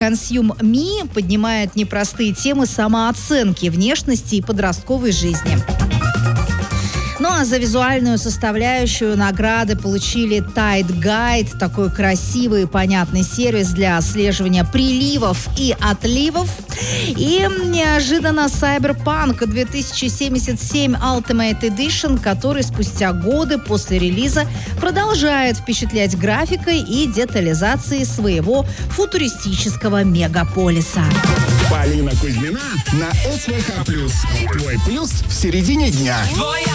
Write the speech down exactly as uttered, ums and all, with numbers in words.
Consume Me поднимает непростые темы самооценки, внешности и подростковой жизни. Ну а за визуальную составляющую награды получили Tide Guide, такой красивый и понятный сервис для отслеживания приливов и отливов. И неожиданно Cyberpunk две тысячи семьдесят семь Ultimate Edition, который спустя годы после релиза продолжает впечатлять графикой и детализацией своего футуристического мегаполиса. Полина Кузьмина на СВХ+. Твой плюс в середине дня.